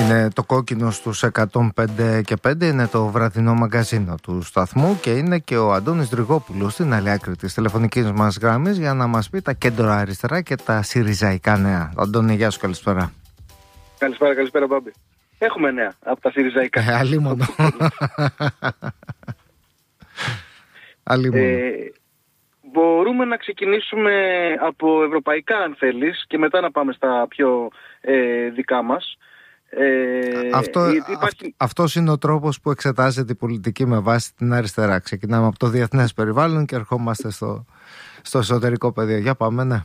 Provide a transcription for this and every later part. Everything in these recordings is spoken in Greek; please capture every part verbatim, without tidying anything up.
Είναι το κόκκινο στους εκατόν πέντε και πέντε, είναι το βραδινό μαγκαζίνο του σταθμού και είναι και ο Αντώνης Δρυγόπουλος στην άλλη άκρη της τηλεφωνικής μας γραμμής για να μας πει τα κέντρα αριστερά και τα συριζαϊκά νέα. Αντώνη, γεια σου, καλησπέρα. Καλησπέρα, καλησπέρα Μπάμπη. Έχουμε νέα από τα συριζαϊκά. Ε, αλίμονο. αλίμονο. Ε, μπορούμε να ξεκινήσουμε από ευρωπαϊκά αν θέλεις και μετά να πάμε στα πιο ε, δικά μας. Ε, Αυτό, υπάρχει... Αυτός είναι ο τρόπος που εξετάζεται η πολιτική με βάση την αριστερά. Ξεκινάμε από το διεθνές περιβάλλον και ερχόμαστε στο, στο εσωτερικό πεδίο. Για πάμε, ναι.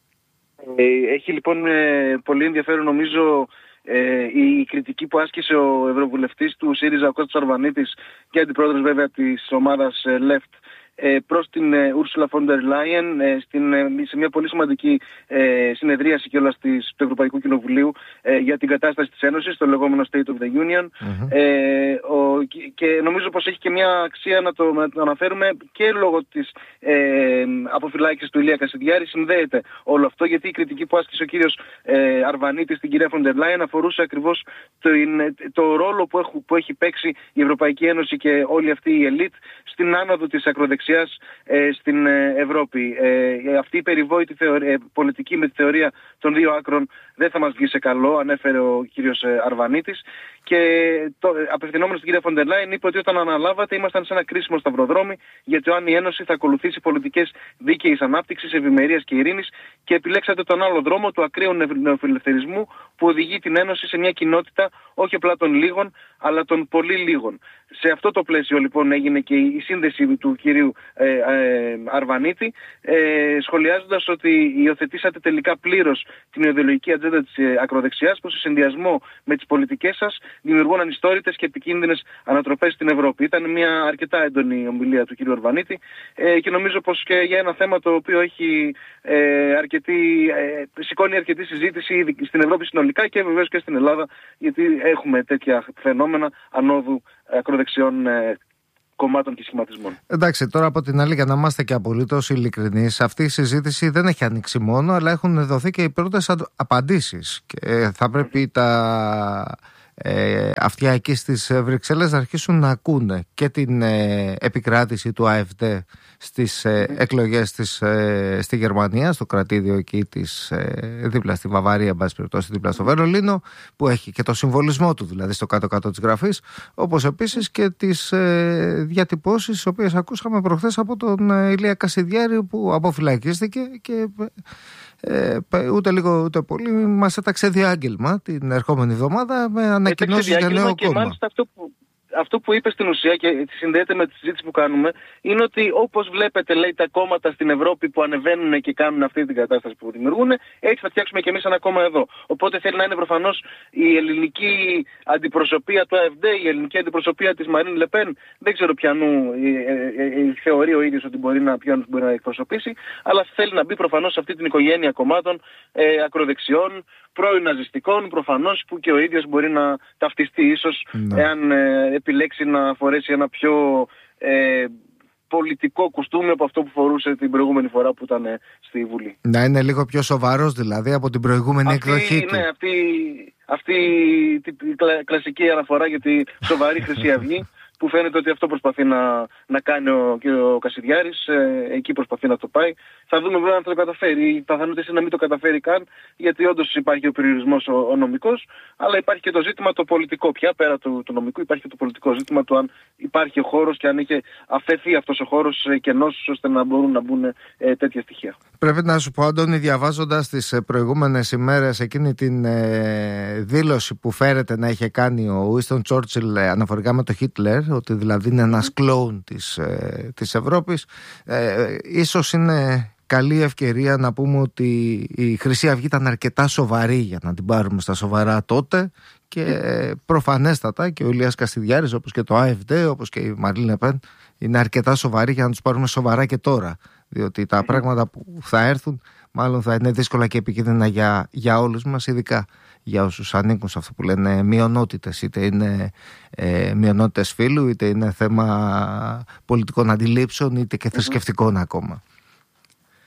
Ε, έχει λοιπόν ε, πολύ ενδιαφέρον νομίζω ε, η κριτική που άσκησε ο ευρωβουλευτής του ΣΥΡΙΖΑ, ο Κώστας Αρβανίτης, και αντιπρόεδρος βέβαια της ομάδας ε, Left, προς την Ursula von der Leyen σε μια πολύ σημαντική συνεδρίαση κιόλας του Ευρωπαϊκού Κοινοβουλίου για την κατάσταση της Ένωσης, το λεγόμενο State of the Union. Mm-hmm. Ε, ο, και νομίζω πως έχει και μια αξία να το, να το αναφέρουμε και λόγω της ε, αποφυλάκησης του Ηλία Κασιδιάρη. Συνδέεται όλο αυτό, γιατί η κριτική που άσκησε ο κύριος ε, Αρβανίτης στην κυρία von der Leyen αφορούσε ακριβώς το, το ρόλο που, έχ, που έχει παίξει η Ευρωπαϊκή Ένωση και όλη αυτή η ελίτ στην άνοδο της ακροδεξιάς Ε, στην ε, Ευρώπη. Ε, αυτή η περιβόητη θεωρία, ε, πολιτική με τη θεωρία των δύο άκρων δεν θα μας βγει σε καλό, ανέφερε ο κύριος ε, Αρβανίτης. Και το, ε, απευθυνόμενος στην κυρία Φοντερ Λάιεν, είπε ότι όταν αναλάβατε ήμασταν σε ένα κρίσιμο σταυροδρόμι για το αν η Ένωση θα ακολουθήσει πολιτικές δίκαιης ανάπτυξης, ευημερίας και ειρήνης, και επιλέξατε τον άλλο δρόμο του ακραίου νεοφιλελευθερισμού που οδηγεί την Ένωση σε μια κοινότητα όχι απλά των λίγων, αλλά των πολύ λίγων. Σε αυτό το πλαίσιο λοιπόν έγινε και η σύνδεση του κυρίου ε, ε, Αρβανίτη, ε, σχολιάζοντας ότι υιοθετήσατε τελικά πλήρως την ιδεολογική ατζέντα της ε, ακροδεξιάς, που σε συνδυασμό με τις πολιτικές σας δημιουργούν ανιστόρητες και επικίνδυνες ανατροπές στην Ευρώπη. Ήταν μια αρκετά έντονη ομιλία του κυρίου Αρβανίτη ε, και νομίζω πως και για ένα θέμα το οποίο έχει ε, αρκετή, ε, σηκώνει αρκετή συζήτηση στην Ευρώπη συνολικά και βεβαίως και στην Ελλάδα, γιατί έχουμε τέτοια φαινόμενα ανόδου ακροδεξιών ε, κομμάτων και σχηματισμών. Εντάξει, τώρα από την άλλη, για να είμαστε και απολύτως ειλικρινείς, αυτή η συζήτηση δεν έχει ανοίξει μόνο, αλλά έχουν δοθεί και οι πρώτες απαντήσεις. Και θα πρέπει τα ε, αυτιά εκεί στις Βρυξέλλες να αρχίσουν να ακούνε και την ε, επικράτηση του ΑΕΦΔ στις ε, mm. εκλογές της, ε, στη Γερμανία, στο κρατήδιο εκεί της, ε, δίπλα στη Βαβαρία, εν πάση περιπτώσει, δίπλα στο Βερολίνο, που έχει και το συμβολισμό του δηλαδή στο κάτω-κάτω της γραφής, όπως επίσης και τις ε, διατυπώσεις τις οποίες ακούσαμε προχθές από τον ε, Ηλία Κασιδιάρη, που αποφυλακίστηκε και ε, ούτε λίγο ούτε πολύ μας έταξε διάγγελμα την ερχόμενη εβδομάδα με ανακοινώσεις για νέο και κόμμα. Μάλιστα αυτό που... Αυτό που είπε στην ουσία και συνδέεται με τη συζήτηση που κάνουμε είναι ότι όπως βλέπετε, λέει, τα κόμματα στην Ευρώπη που ανεβαίνουν και κάνουν αυτή την κατάσταση που δημιουργούν, έτσι θα φτιάξουμε και εμείς ένα κόμμα εδώ. Οπότε θέλει να είναι προφανώς η ελληνική αντιπροσωπεία του ΑΕΦΔ, η ελληνική αντιπροσωπεία της Μαρίν Λεπέν. Δεν ξέρω ποιανού θεωρεί ο ίδιος ότι μπορεί να, ποιον μπορεί να εκπροσωπήσει, αλλά θέλει να μπει προφανώς σε αυτή την οικογένεια κομμάτων ε, ακροδεξιών, πρώην ναζιστικών προφανώς, που και ο ίδιος μπορεί να ταυτιστεί ίσως ναι. εάν ε, επιλέξει να φορέσει ένα πιο ε, πολιτικό κουστούμι από αυτό που φορούσε την προηγούμενη φορά που ήταν ε, στη Βουλή. Να είναι λίγο πιο σοβαρός δηλαδή από την προηγούμενη αυτή, εκδοχή του. Ναι, αυτή, αυτή η κλασική αναφορά για τη σοβαρή Χρυσή Αυγή, που φαίνεται ότι αυτό προσπαθεί να, να κάνει ο κ. Κασιδιάρης, ε, εκεί προσπαθεί να το πάει. Θα δούμε βέβαια αν θα το καταφέρει. Οι πιθανότητες είναι να μην το καταφέρει καν, γιατί όντως υπάρχει ο περιορισμός ο, ο νομικός, αλλά υπάρχει και το ζήτημα το πολιτικό πια, πέρα του, του νομικού υπάρχει και το πολιτικό ζήτημα του αν υπάρχει ο χώρος και αν είχε αφαιθεί αυτός ο χώρος κενός, ώστε να μπορούν να μπουν ε, τέτοια στοιχεία. Πρέπει να σου πω, Αντώνη, διαβάζοντας τις προηγούμενες ημέρες εκείνη την ε, δήλωση που φέρεται να είχε κάνει ο Winston Churchill ε, αναφορικά με το Χίτλερ, ότι δηλαδή είναι ένας κλόουν της, ε, της Ευρώπης, ε, ίσως είναι καλή ευκαιρία να πούμε ότι η Χρυσή Αυγή ήταν αρκετά σοβαρή για να την πάρουμε στα σοβαρά τότε, και ε, προφανέστατα και ο Ηλίας Κασιδιάρης, όπως και το ΑΕΦΔ, όπως και η Μαρίν Λεπέν, είναι αρκετά σοβαρή για να τους πάρουμε σοβαρά και τώρα, διότι τα πράγματα που θα έρθουν μάλλον θα είναι δύσκολα και επικίνδυνα για, για όλους μας, ειδικά για όσους ανήκουν σε αυτό που λένε μειονότητες, είτε είναι ε, μειονότητες φύλου, είτε είναι θέμα πολιτικών αντιλήψεων, είτε και θρησκευτικών ακόμα.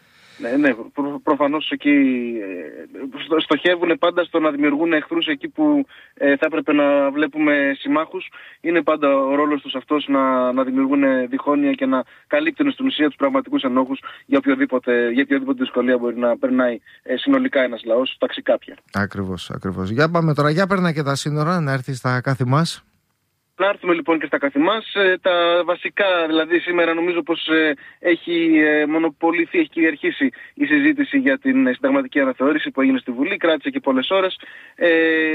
Ναι, ναι, προ, προφανώς εκεί ε, στοχεύουν πάντα στο να δημιουργούν εχθρούς εκεί που ε, θα έπρεπε να βλέπουμε συμμάχους. Είναι πάντα ο ρόλος τους αυτός να, να δημιουργούν διχόνοια και να καλύπτουν στην ουσία τους πραγματικούς ενόχους για οποιοδήποτε, για οποιοδήποτε δυσκολία μπορεί να περνάει ε, συνολικά ένας λαός, ταξικά πια. Ακριβώς, ακριβώς. Για πάμε τώρα, για περνά και τα σύνορα, να έρθει στα κάθε μας. Να έρθουμε λοιπόν και στα κάθε μας. Ε, τα βασικά, δηλαδή σήμερα νομίζω πως ε, έχει ε, μονοποληθεί, έχει κυριαρχήσει η συζήτηση για την ε, συνταγματική αναθεώρηση που έγινε στη Βουλή, κράτησε και πολλές ώρες. Ε,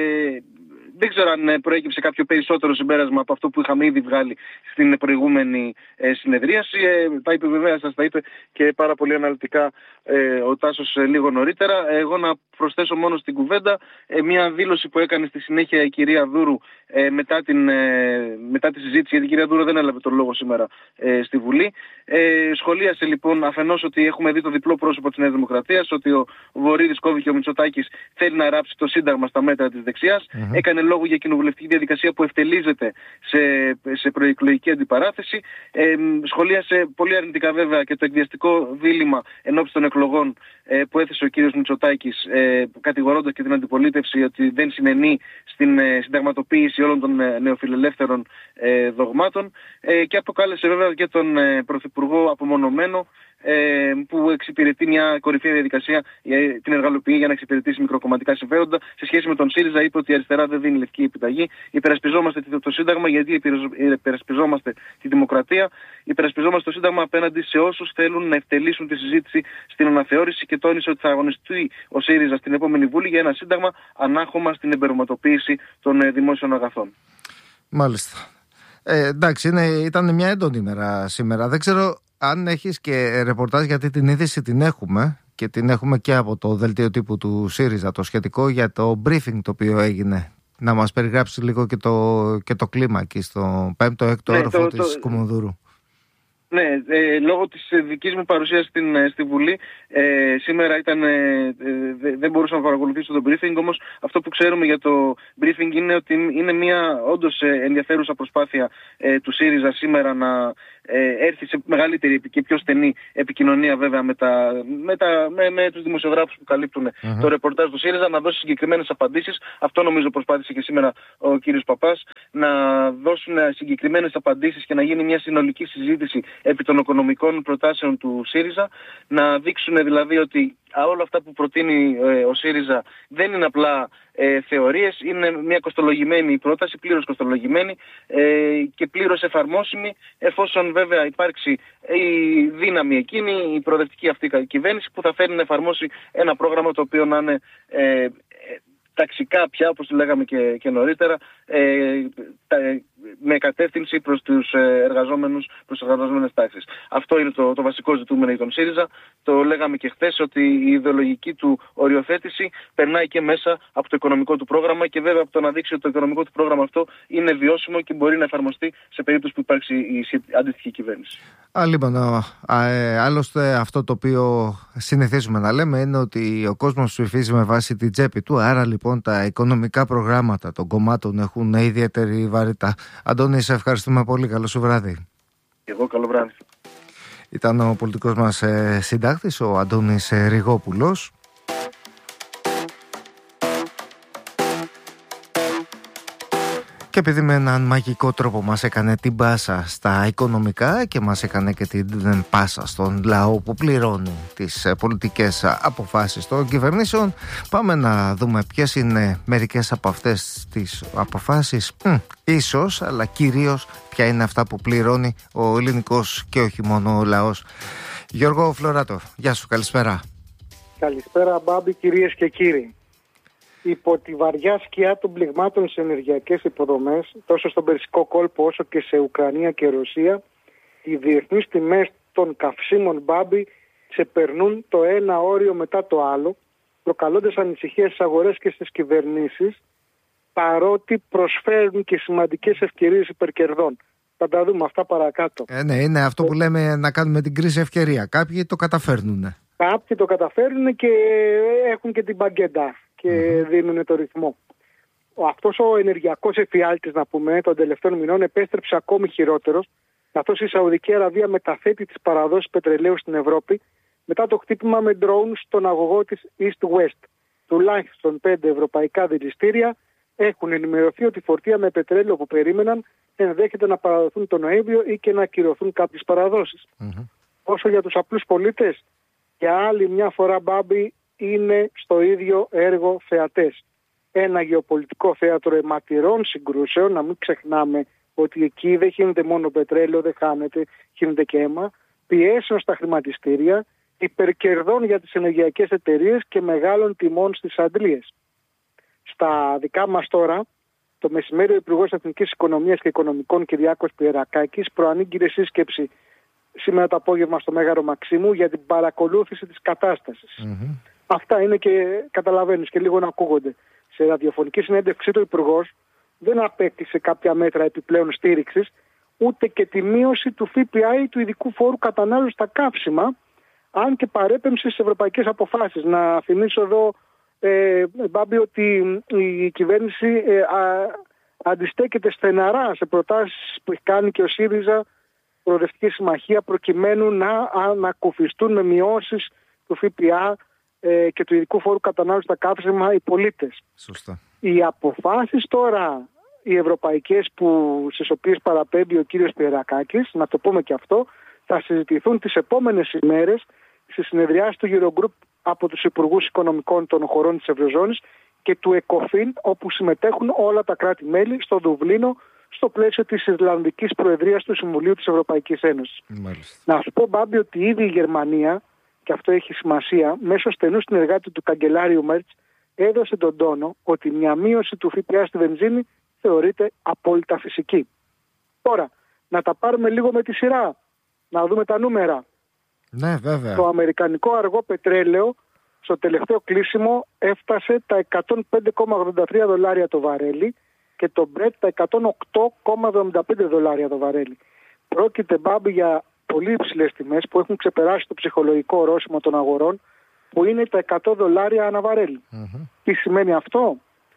Δεν ξέρω αν προέκυψε κάποιο περισσότερο συμπέρασμα από αυτό που είχαμε ήδη βγάλει στην προηγούμενη ε, συνεδρίαση. Ε, τα είπε βέβαια, σας τα είπε και πάρα πολύ αναλυτικά ε, ο Τάσος ε, λίγο νωρίτερα. Εγώ να προσθέσω μόνο στην κουβέντα ε, μια δήλωση που έκανε στη συνέχεια η κυρία Δούρου ε, μετά, την, ε, μετά τη συζήτηση, γιατί η κυρία Δούρου δεν έλαβε τον λόγο σήμερα ε, στη Βουλή. Ε, σχολίασε λοιπόν αφενός ότι έχουμε δει το διπλό πρόσωπο της Νέας Δημοκρατίας, ότι ο Βορύδης κόβει και ο Μητσοτάκης θέλει να ράψει το Σύνταγμα στα μέτρα της δεξιάς. Mm-hmm. Έκανε λόγο για κοινοβουλευτική διαδικασία που ευτελίζεται σε, σε προεκλογική αντιπαράθεση. Ε, σχολίασε πολύ αρνητικά βέβαια και το εκβιαστικό δίλημμα ενόψει των εκλογών ε, που έθεσε ο κύριος Μητσοτάκης, ε, κατηγορώντας και την αντιπολίτευση ότι δεν συνενεί στην ε, συνταγματοποίηση όλων των ε, νεοφιλελεύθερων ε, δογμάτων ε, και αποκάλεσε βέβαια και τον ε, Πρωθυπουργό απομονωμένο, Ε, που εξυπηρετεί μια κορυφαία διαδικασία, ε, την εργαλοποιεί για να εξυπηρετήσει μικροκομματικά συμφέροντα. Σε σχέση με τον ΣΥΡΙΖΑ, είπε ότι η αριστερά δεν δίνει λευκή επιταγή. Υπερασπιζόμαστε το Σύνταγμα γιατί υπερασπιζόμαστε τη δημοκρατία. Υπερασπιζόμαστε το Σύνταγμα απέναντι σε όσους θέλουν να ευτελίσουν τη συζήτηση στην αναθεώρηση και τόνισε ότι θα αγωνιστεί ο ΣΥΡΙΖΑ στην επόμενη Βούλη για ένα Σύνταγμα ανάχωμα στην εμπορευματοποίηση των ε, δημόσιων αγαθών. Μάλιστα. Ε, εντάξει, είναι, ήταν μια έντονη ημέρα σήμερα. Δεν ξέρω αν έχεις και ρεπορτάζ, γιατί την είδηση την έχουμε και την έχουμε και από το δελτίο τύπου του ΣΥΡΙΖΑ, το σχετικό για το briefing το οποίο έγινε. Να μας περιγράψει λίγο και το, και το κλίμα εκεί στο πέμπτο έκτο ναι, όροφο το, της το... Κουμουνδούρου. Ναι, ε, λόγω της δικής μου παρουσίας στην, στη Βουλή ε, σήμερα ήταν, ε, δεν μπορούσα να παρακολουθήσω το briefing, όμως αυτό που ξέρουμε για το briefing είναι ότι είναι μια όντως ενδιαφέρουσα προσπάθεια ε, του ΣΥΡΙΖΑ σήμερα να ε, έρθει σε μεγαλύτερη και πιο στενή επικοινωνία βέβαια με, τα, με, τα, με, με τους δημοσιογράφους που καλύπτουν uh-huh. το ρεπορτάζ του ΣΥΡΙΖΑ, να δώσει συγκεκριμένες απαντήσεις. Αυτό νομίζω προσπάθησε και σήμερα ο κύριος Παπάς, να δώσουν συγκεκριμένες απαντήσεις και να γίνει μια συνολική συζήτηση επί των οικονομικών προτάσεων του ΣΥΡΙΖΑ, να δείξουν δηλαδή ότι όλα αυτά που προτείνει ε, ο ΣΥΡΙΖΑ δεν είναι απλά ε, θεωρίες, είναι μια κοστολογημένη πρόταση, πλήρως κοστολογημένη ε, και πλήρως εφαρμόσιμη, εφόσον βέβαια υπάρξει η δύναμη εκείνη, η προοδευτική αυτή κυβέρνηση που θα φέρει να εφαρμόσει ένα πρόγραμμα το οποίο να είναι ε, ε, ταξικά πια, όπως λέγαμε και, και νωρίτερα, ε, τα, με κατεύθυνση προς τους εργαζόμενους, προς τις εργαζόμενες τάξεις. Αυτό είναι το, το βασικό ζητούμενο για τον ΣΥΡΙΖΑ. Το λέγαμε και χθες ότι η ιδεολογική του οριοθέτηση περνάει και μέσα από το οικονομικό του πρόγραμμα και βέβαια από το να δείξει ότι το οικονομικό του πρόγραμμα αυτό είναι βιώσιμο και μπορεί να εφαρμοστεί σε περίπτωση που υπάρξει η αντίστοιχη κυβέρνηση. Α, λοιπόν, ε, άλλωστε αυτό το οποίο συνηθίζουμε να λέμε είναι ότι ο κόσμος ψηφίζει με βάση την τσέπη του, άρα λοιπόν τα οικονομικά προγράμματα των κομμάτων έχουν ιδιαίτερη βαρύτητα. Αντώνη, σε ευχαριστούμε πολύ. Καλό σου βράδυ. Εγώ καλό βράδυ. Ήταν ο πολιτικός μας ε, συντάκτης, ο Αντώνης ε, Ριγόπουλος. Και επειδή με έναν μαγικό τρόπο μας έκανε την πάσα στα οικονομικά και μας έκανε και την πάσα στον λαό που πληρώνει τις πολιτικές αποφάσεις των κυβερνήσεων, πάμε να δούμε ποιες είναι μερικές από αυτές τις αποφάσεις, Μ, ίσως, αλλά κυρίως ποια είναι αυτά που πληρώνει ο ελληνικός και όχι μόνο ο λαός. Γιώργο Φλωράτο, γεια σου, καλησπέρα. Καλησπέρα Μπάμπη, κυρίες και κύριοι. Υπό τη βαριά σκιά των πληγμάτων σε ενεργειακές υποδομές, τόσο στον Περσικό κόλπο όσο και σε Ουκρανία και Ρωσία, οι διεθνείς τιμές των καυσίμων, Μπάμπη, ξεπερνούν το ένα όριο μετά το άλλο, προκαλώντας ανησυχία στις αγορές και στις κυβερνήσεις, παρότι προσφέρουν και σημαντικές ευκαιρίες υπερκερδών. Θα τα δούμε αυτά παρακάτω. Ε, ναι, είναι αυτό που λέμε να κάνουμε την κρίση ευκαιρία. Κάποιοι το καταφέρνουν. Κάποιοι το καταφέρνουν και έχουν και την μπαγκέντα και mm-hmm. δίνουν το ρυθμό. Αυτός ο ενεργειακός εφιάλτης, να πούμε, των τελευταίων μηνών επέστρεψε ακόμη χειρότερος, καθώς η Σαουδική Αραβία μεταθέτει τις παραδόσεις πετρελαίου στην Ευρώπη μετά το χτύπημα με drone στον αγωγό της East West. Τουλάχιστον πέντε ευρωπαϊκά δηληστήρια έχουν ενημερωθεί ότι φορτία με πετρέλαιο που περίμεναν ενδέχεται να παραδοθούν τον Νοέμβριο ή και να ακυρωθούν κάποιες παραδόσεις. Mm-hmm. Όσο για τους απλούς πολίτες, για άλλη μια φορά, Μπάμπη, είναι στο ίδιο έργο θεατές. Ένα γεωπολιτικό θέατρο αιματηρών συγκρούσεων, να μην ξεχνάμε ότι εκεί δεν χύνεται μόνο πετρέλαιο, δεν χάνεται, χύνεται και αίμα, πιέσεων στα χρηματιστήρια, υπερκερδών για τις ενεργειακές εταιρείες και μεγάλων τιμών στις αντλίες. Στα δικά μας τώρα, το μεσημέρι ο Υπουργός Εθνικής Οικονομίας και Οικονομικών Κυριάκος Πιερακάκης προανήγγειλε σύσκεψη σήμερα το απόγευμα στο Μέγαρο Μαξίμου για την παρακολούθηση της κατάστασης. Mm-hmm. Αυτά είναι και καταλαβαίνεις και λίγο να ακούγονται. Σε ραδιοφωνική συνέντευξή του Υπουργός δεν απέκτησε κάποια μέτρα επιπλέον στήριξης, ούτε και τη μείωση του ΦΠΑ ή του ειδικού φόρου κατανάλωσης στα καύσιμα, αν και παρέπεμψε στις ευρωπαϊκές αποφάσεις. Να θυμίσω εδώ, ε, Μπάμπη, ότι η κυβέρνηση ε, α, αντιστέκεται στεναρά σε προτάσεις που έχει κάνει και ο ΣΥΡΙΖΑ, Προοδευτική Συμμαχία, προκειμένου να ανακουφιστούν με μειώσεις του ΦΠΑ ε, και του ειδικού φόρου κατανάλωσης στα καύσιμα οι πολίτες. Σωστά. Οι αποφάσεις τώρα, οι ευρωπαϊκές, που, στις οποίες παραπέμπει ο κύριος Πιερακάκης, να το πούμε και αυτό, θα συζητηθούν τις επόμενες ημέρες στη συνεδριάση του Eurogroup από τους Υπουργούς Οικονομικών των χωρών της Ευρωζώνης και του ΕΚΟΦΗΝ, όπου συμμετέχουν όλα τα κράτη-μέλη στο Δουβλίνο, στο πλαίσιο της Ιρλανδικής Προεδρίας του Συμβουλίου της Ευρωπαϊκής Ένωσης. Μάλιστα. Να σου πω, Μπάμπη, ότι ήδη η Γερμανία, και αυτό έχει σημασία, μέσω στενού συνεργάτη του καγκελάριου Μέρτς, έδωσε τον τόνο ότι μια μείωση του ΦΠΑ στη βενζίνη θεωρείται απόλυτα φυσική. Τώρα, να τα πάρουμε λίγο με τη σειρά, να δούμε τα νούμερα. Ναι, βέβαια. Το αμερικανικό αργό πετρέλαιο στο τελευταίο κλείσιμο έφτασε τα εκατόν πέντε κόμμα ογδόντα τρία δολάρια το βαρέλι και το Brent τα εκατόν οκτώ κόμμα εβδομήντα πέντε δολάρια το βαρέλι. Πρόκειται, Μπάμπη, για πολύ υψηλές τιμές που έχουν ξεπεράσει το ψυχολογικό ορόσημο των αγορών, που είναι τα εκατό δολάρια ανά βαρέλι. Mm-hmm. Τι σημαίνει αυτό?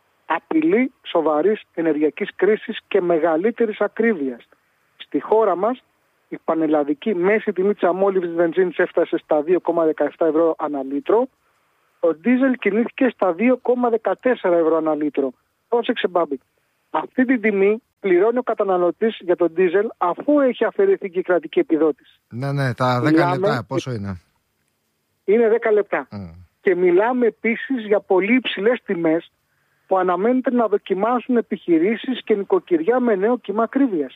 Απειλή σοβαρής ενεργειακής κρίσης και μεγαλύτερης ακρίβειας. Στη χώρα μας η πανελλαδική μέση τιμή της αμόλυβης βενζίνης έφτασε στα δύο κόμμα δεκαεπτά ευρώ ανά λίτρο. Το ντίζελ κινήθηκε στα δύο κόμμα δεκατέσσερα ευρώ ανά λίτρο. Πρόσεξε, Μπάμπη. Αυτή την τιμή πληρώνει ο καταναλωτής για τον ντίζελ αφού έχει αφαιρεθεί και η κρατική επιδότηση. Ναι, ναι, τα δέκα Μιλάμε... λεπτά πόσο είναι? Είναι δέκα λεπτά. Mm. Και μιλάμε επίσης για πολύ υψηλές τιμές που αναμένεται να δοκιμάσουν επιχειρήσεις και νοικοκυριά με νέο κύμα ακρίβειας.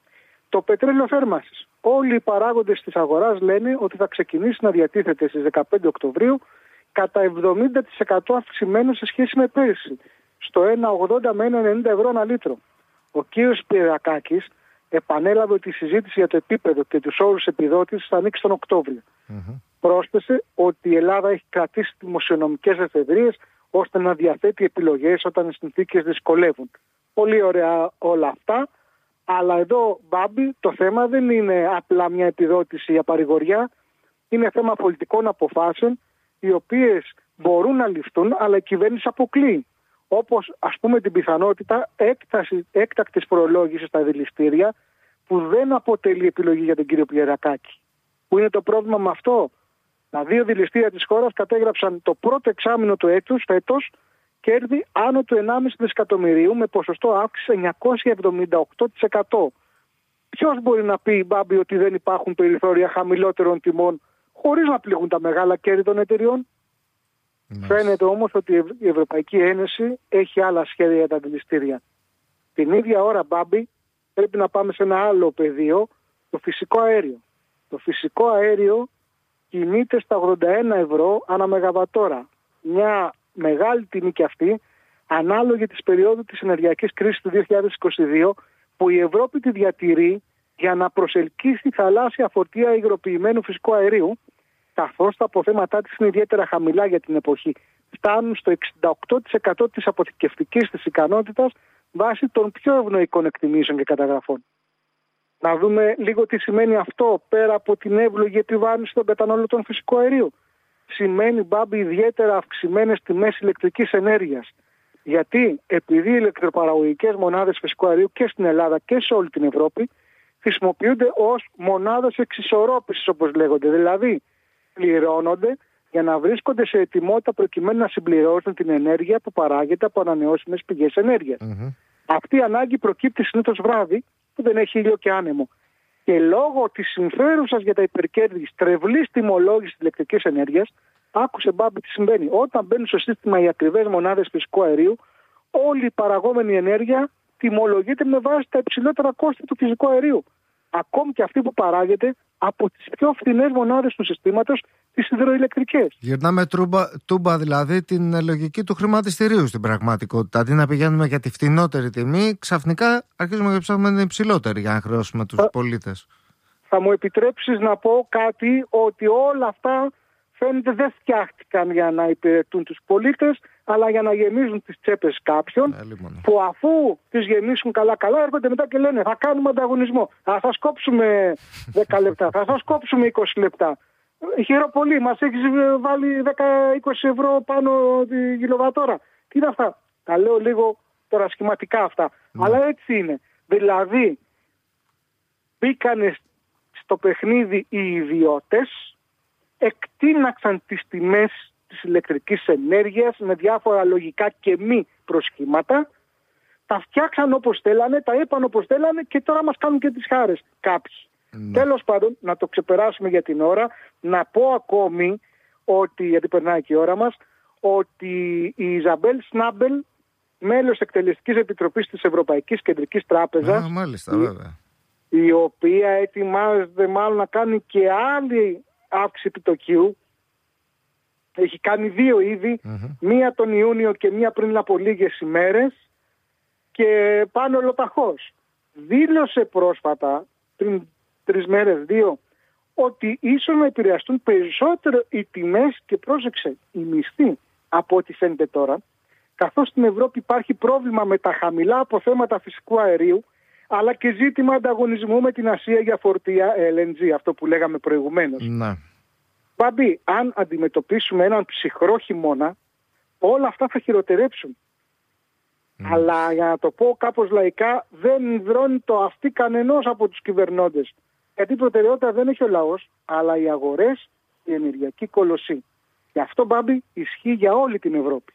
Το πετρέλαιο θέρμανσης. Όλοι οι παράγοντες της αγοράς λένε ότι θα ξεκινήσει να διατίθεται στις δεκαπέντε Οκτωβρίου κατά εβδομήντα τοις εκατό αυξημένο σε σχέση με πέρσι, στο ένα ογδόντα με ένα ενενήντα ευρώ ανά λίτρο. Ο κύριος Πιερακάκης επανέλαβε ότι η συζήτηση για το επίπεδο και τους όρους επιδότησης θα ανοίξει τον Οκτώβριο. Mm-hmm. Πρόσθεσε ότι η Ελλάδα έχει κρατήσει δημοσιονομικές εφεδρείες ώστε να διαθέτει επιλογές όταν οι συνθήκες δυσκολεύουν. Πολύ ωραία όλα αυτά, αλλά εδώ, Μπάμπη, το θέμα δεν είναι απλά μια επιδότηση για παρηγοριά, είναι θέμα πολιτικών αποφάσεων, οι οποίες μπορούν να ληφθούν, αλλά η κυβέρνηση αποκλείει. Όπως, ας πούμε, την πιθανότητα έκταση, έκτακτης προλόγησης στα δηληστήρια, που δεν αποτελεί επιλογή για τον κύριο Πιερακάκη. Που είναι το πρόβλημα με αυτό? Τα δύο δηληστήρια της χώρας κατέγραψαν το πρώτο εξάμηνο του έτους, φέτος, κέρδη άνω του ενάμιση δισεκατομμυρίου με ποσοστό αύξηση εννιακόσια εβδομήντα οκτώ τοις εκατό. Ποιος μπορεί να πει, Μπάμπη, ότι δεν υπάρχουν περιθώρια χαμηλότερων τιμών χωρίς να πληγούν τα μεγάλα κέρδη των εταιριών? Mm. Φαίνεται όμως ότι η Ευρωπαϊκή Ένωση έχει άλλα σχέδια για τα δηληστήρια. Την ίδια ώρα, Μπάμπη, πρέπει να πάμε σε ένα άλλο πεδίο, το φυσικό αέριο. Το φυσικό αέριο κινείται στα ογδόντα ένα ευρώ ανά μεγαβατόρα. Μια μεγάλη τιμή και αυτή, ανάλογη της περίοδου της ενεργειακής κρίσης του δύο χιλιάδες είκοσι δύο, που η Ευρώπη τη διατηρεί για να προσελκύσει θαλάσσια φορτία υγροποιημένου φυσικού αερίου, καθώς τα αποθέματά της είναι ιδιαίτερα χαμηλά για την εποχή. Φτάνουν στο εξήντα οκτώ τοις εκατό της αποθηκευτικής της ικανότητας βάσει των πιο ευνοϊκών εκτιμήσεων και καταγραφών. Να δούμε λίγο τι σημαίνει αυτό πέρα από την εύλογη επιβάρυνση των καταναλωτών φυσικού αερίου. Σημαίνει, Μπάμπη, ιδιαίτερα αυξημένες τιμές ηλεκτρικής ενέργειας. Γιατί επειδή οι ηλεκτροπαραγωγικές μονάδες φυσικού αερίου και στην Ελλάδα και σε όλη την Ευρώπη χρησιμοποιούνται ως μονάδες εξισορρόπησης, όπως λέγονται. Δηλαδή, πληρώνονται για να βρίσκονται σε ετοιμότητα προκειμένου να συμπληρώσουν την ενέργεια που παράγεται από ανανεώσιμες πηγές ενέργειας. Mm-hmm. Αυτή η ανάγκη προκύπτει συνήθως βράδυ που δεν έχει ήλιο και άνεμο. Και λόγω της συμφέρουσας για τα υπερκέρδη στρεβλής τιμολόγησης της ηλεκτρικής ενέργειας, άκουσε Μπάμπη τι συμβαίνει. Όταν μπαίνουν στο σύστημα οι ακριβές μονάδες φυσικού αερίου, όλη η παραγόμενη ενέργεια τιμολογείται με βάση τα υψηλότερα κόστη του φυσικού αερίου. Ακόμη και αυτή που παράγεται από τις πιο φθηνές μονάδες του συστήματος, τις υδροηλεκτρικές. Γυρνάμε τούμπα, τούμπα δηλαδή την λογική του χρηματιστηρίου στην πραγματικότητα. Αντί να πηγαίνουμε για τη φθηνότερη τιμή, ξαφνικά αρχίζουμε να ψάχνουμε την υψηλότερη για να χρεώσουμε τους θα, πολίτες. Θα μου επιτρέψεις να πω κάτι, ότι όλα αυτά φαίνεται δεν φτιάχτηκαν για να υπηρετούν τους πολίτες, αλλά για να γεμίζουν τις τσέπες κάποιων, ε, που αφού τις γεμίσουν καλά-καλά έρχονται μετά και λένε θα κάνουμε ανταγωνισμό. Θα σας κόψουμε δέκα λεπτά, θα σας κόψουμε είκοσι λεπτά. Χειροπολί, μας έχεις βάλει δέκα με είκοσι ευρώ πάνω τη κιλοβατόρα. Τι είναι αυτά? Τα λέω λίγο τώρα σχηματικά αυτά. Ναι. Αλλά έτσι είναι. Δηλαδή, μπήκανε στο παιχνίδι οι ιδιώτες, εκτείναξαν τις τιμές της ηλεκτρικής ενέργειας με διάφορα λογικά και μη προσχήματα, τα φτιάξαν όπως θέλανε, τα είπαν όπως θέλανε και τώρα μας κάνουν και τις χάρες κάποιοι. Mm. Τέλος πάντων, να το ξεπεράσουμε για την ώρα, να πω ακόμη ότι, γιατί περνάει και η ώρα μας, ότι η Ιζαμπέλ Σνάμπελ, μέλος εκτελεστικής επιτροπής της Ευρωπαϊκής Κεντρικής Τράπεζας, ah, μάλιστα, βέβαια. η οποία ετοιμάζεται μάλλον να κάνει και άλλη αύξηση επιτοκίου, έχει κάνει δύο ήδη, mm-hmm. μία τον Ιούνιο και μία πριν από λίγες ημέρες και πάνε ολοταχώς. Δήλωσε πρόσφατα, πριν τρεις μέρες, δύο, ότι ίσως να επηρεαστούν περισσότερο οι τιμές και πρόσεξε, οι μισθοί από ό,τι φαίνεται τώρα, καθώς στην Ευρώπη υπάρχει πρόβλημα με τα χαμηλά αποθέματα φυσικού αερίου, αλλά και ζήτημα ανταγωνισμού με την Ασία για φορτία ελ εν τζι, αυτό που λέγαμε προηγουμένως. Ναι. Μπαμπή, αν αντιμετωπίσουμε έναν ψυχρό χειμώνα, όλα αυτά θα χειροτερέψουν. Mm. Αλλά για να το πω κάπως λαϊκά, δεν υδρώνει το αυτί κανενός από τους κυβερνώντες. Γιατί η προτεραιότητα δεν έχει ο λαός, αλλά οι αγορές, η ενεργειακή κολοσσή. Γι' αυτό, Μπάμπη, ισχύει για όλη την Ευρώπη.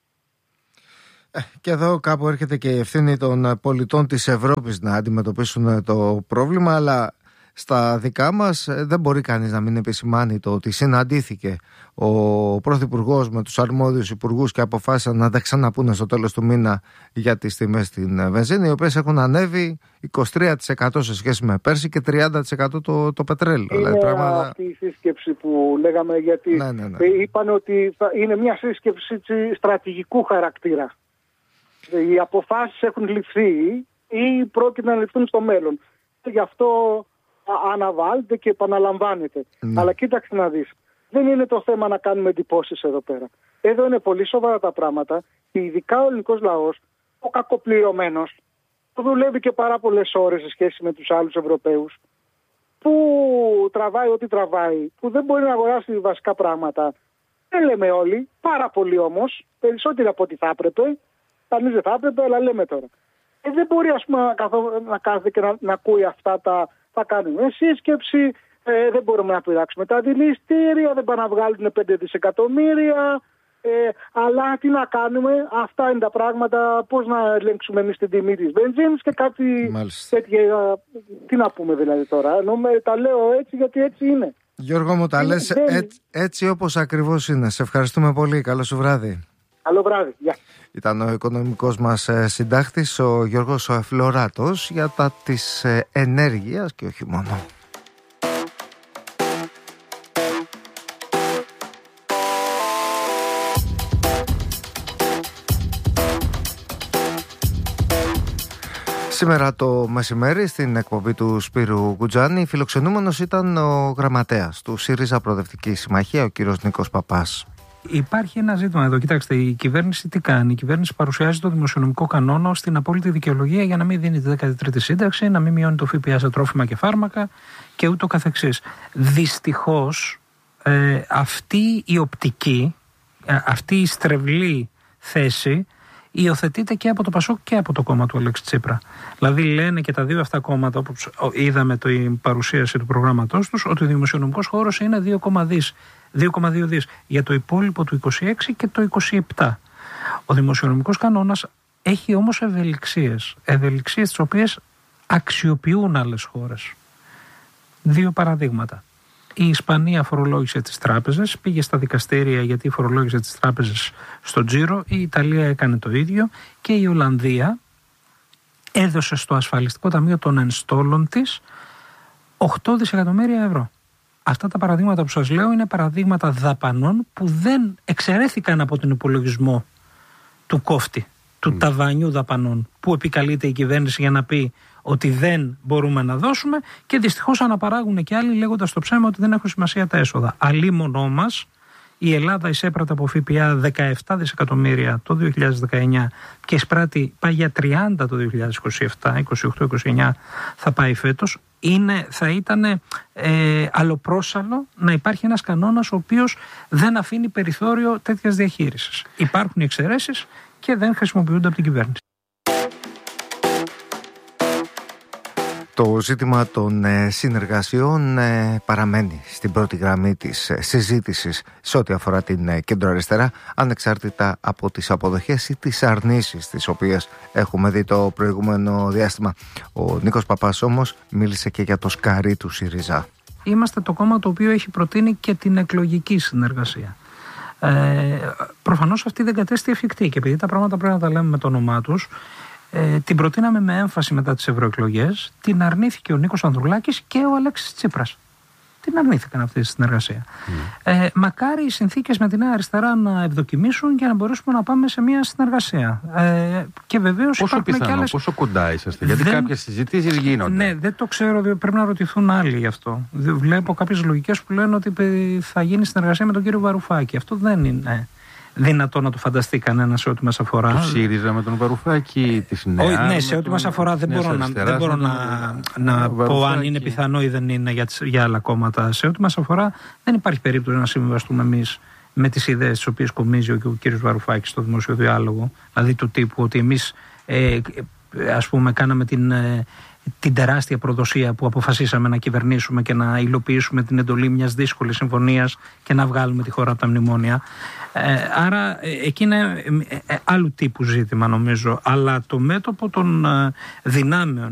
Και εδώ κάπου έρχεται και η ευθύνη των πολιτών της Ευρώπης να αντιμετωπίσουν το πρόβλημα, αλλά στα δικά μας δεν μπορεί κανείς να μην επισημάνει το ότι συναντήθηκε ο Πρωθυπουργός με τους αρμόδιους υπουργούς και αποφάσισαν να τα ξαναπούνε στο τέλος του μήνα για τις τιμές στην βενζίνη, οι οποίες έχουν ανέβει είκοσι τρία τοις εκατό σε σχέση με πέρσι και τριάντα τοις εκατό το, το πετρέλαιο. Είναι δηλαδή, πράγματα... αυτή η σύσκεψη που λέγαμε, γιατί ναι, ναι, ναι. είπαν ότι θα είναι μια σύσκεψη στρατηγικού χαρακτήρα. Οι αποφάσεις έχουν ληφθεί ή πρόκειται να ληφθούν στο μέλλον. Γι' αυτό αναβάλλεται και επαναλαμβάνεται. Mm. Αλλά κοίταξε να δεις. Δεν είναι το θέμα να κάνουμε εντυπώσεις εδώ πέρα. Εδώ είναι πολύ σοβαρά τα πράγματα και ειδικά ο ελληνικός λαός, ο κακοπληρωμένος, που δουλεύει και πάρα πολλές ώρες σε σχέση με τους άλλους Ευρωπαίους, που τραβάει ό,τι τραβάει, που δεν μπορεί να αγοράσει βασικά πράγματα. Δεν λέμε όλοι, πάρα πολλοί όμως, περισσότεροι από ό,τι θα έπρεπε. Κανείς δεν θα έπρεπε, αλλά λέμε τώρα. Ε, δεν μπορεί ας πούμε, να, καθώ, να κάθεται και να, να ακούει αυτά τα. Θα κάνουμε σύσκεψη, ε, δεν μπορούμε να πειράξουμε τα δηληστήρια, δεν πάνε να βγάλουν πέντε δισεκατομμύρια. Ε, αλλά τι να κάνουμε, αυτά είναι τα πράγματα. Πώς να ελέγξουμε εμείς την τιμή της βενζίνης και κάτι τέτοια. Τι να πούμε δηλαδή τώρα. Ενώ με, τα λέω έτσι γιατί έτσι είναι. Γιώργο μου, τα λες δεν... έτσι, έτσι όπως ακριβώς είναι. Σε ευχαριστούμε πολύ. Καλό σου βράδυ. Καλό βράδυ. Γεια. Ήταν ο οικονομικός μας συντάκτης, ο Γιώργος Φλωράτος, για τα της ενέργειας και όχι μόνο. Σήμερα το μεσημέρι στην εκπομπή του Σπύρου Γκουτζάνη φιλοξενούμενος ήταν ο γραμματέας του ΣΥΡΙΖΑ Προοδευτική Συμμαχία, ο κύριος Νίκος Παπάς. Υπάρχει ένα ζήτημα εδώ. Κοιτάξτε, η κυβέρνηση τι κάνει? Η κυβέρνηση παρουσιάζει το δημοσιονομικό κανόνα στην απόλυτη δικαιολογία για να μην δίνει τη δέκατη τρίτη σύνταξη, να μην μειώνει το ΦΠΑ σε τρόφιμα και φάρμακα και ούτω καθεξής. Δυστυχώς, ε, αυτή η οπτική, ε, αυτή η στρεβλή θέση υιοθετείται και από το Πασόκ και από το κόμμα του Αλέξη Τσίπρα. Δηλαδή λένε και τα δύο αυτά κόμματα, όπως είδαμε την παρουσίαση του προγράμματός τους, ότι ο δημοσιονομικός χώρος είναι δύο κόμμα δύο δις για το υπόλοιπο του είκοσι έξι και το είκοσι επτά. Ο δημοσιονομικός κανόνας έχει όμως ευελιξίες, ευελιξίες τις οποίες αξιοποιούν άλλες χώρες. Δύο παραδείγματα. Η Ισπανία φορολόγησε τις τράπεζες, πήγε στα δικαστήρια γιατί φορολόγησε τις τράπεζες στο τζίρο, η Ιταλία έκανε το ίδιο και η Ολλανδία έδωσε στο ασφαλιστικό ταμείο των ενστόλων της οκτώ δισεκατομμύρια ευρώ. Αυτά τα παραδείγματα που σας λέω είναι παραδείγματα δαπανών που δεν εξαιρέθηκαν από τον υπολογισμό του κόφτη, του mm. ταβανιού δαπανών, που επικαλείται η κυβέρνηση για να πει ότι δεν μπορούμε να δώσουμε, και δυστυχώς αναπαράγουν και άλλοι λέγοντας το ψέμα ότι δεν έχουν σημασία τα έσοδα. Αλίμονό μας, η Ελλάδα εισέπραται από ΦΠΑ δεκαεπτά δισεκατομμύρια το δύο χιλιάδες δεκαεννιά και εισπράττει πάει για τριάντα το δύο χιλιάδες είκοσι επτά, είκοσι οκτώ είκοσι εννιά θα πάει φέτος. Είναι, θα ήταν ε, αλλοπρόσαλλο να υπάρχει ένας κανόνας ο οποίος δεν αφήνει περιθώριο τέτοιας διαχείρισης. Υπάρχουν εξαιρέσεις και δεν χρησιμοποιούνται από την κυβέρνηση. Το ζήτημα των συνεργασιών παραμένει στην πρώτη γραμμή της συζήτησης σε ό,τι αφορά την κεντροαριστερά, ανεξάρτητα από τις αποδοχές ή τις αρνήσεις τις οποίες έχουμε δει το προηγούμενο διάστημα. Ο Νίκος Παπάς όμως μίλησε και για το σκαρί του ΣΥΡΙΖΑ. Είμαστε το κόμμα το οποίο έχει προτείνει και την εκλογική συνεργασία. Ε, προφανώς αυτή δεν κατέστη εφικτή και επειδή τα πράγματα πρέπει να τα λέμε με το όνομά τους, Ε, την προτείναμε με έμφαση μετά τις ευρωεκλογές, την αρνήθηκε ο Νίκος Ανδρουλάκης και ο Αλέξης Τσίπρας. Την αρνήθηκαν αυτή τη συνεργασία. Mm. Ε, μακάρι οι συνθήκες με τη Νέα Αριστερά να ευδοκιμήσουν και να μπορέσουμε να πάμε σε μια συνεργασία. Ε, και βεβαίως πόσο υπάρχουν πιθανό, και άλλες... πόσο κοντά είσαστε, γιατί δεν... κάποιες συζητήσεις γίνονται. Ναι, δεν το ξέρω, πρέπει να ρωτηθούν άλλοι γι' αυτό. Βλέπω κάποιες λογικές που λένε ότι θα γίνει συνεργασία με τον κύριο Βαρουφάκη. Αυτό δεν είναι δυνατό να το φανταστεί κανένα σε ό,τι μας αφορά. Του ΣΥΡΙΖΑ με τον Βαρουφάκη, τη Νέα. Ναι, σε ό,τι μας αφορά δεν μπορώ να, δεν μπορώ να, να πω αν είναι πιθανό ή δεν είναι για, για άλλα κόμματα. Σε ό,τι μας αφορά δεν υπάρχει περίπτωση να συμβιβαστούμε εμείς με τις ιδέες τις οποίες κομίζει ο, ο κ. Βαρουφάκης στο δημόσιο διάλογο. Δηλαδή του τύπου ότι εμείς ε, ας πούμε κάναμε την... Ε, την τεράστια προδοσία που αποφασίσαμε να κυβερνήσουμε και να υλοποιήσουμε την εντολή μιας δύσκολης συμφωνίας και να βγάλουμε τη χώρα από τα μνημόνια. Ε, άρα ε, εκεί είναι ε, ε, άλλου τύπου ζήτημα νομίζω, αλλά το μέτωπο των ε, δυνάμεων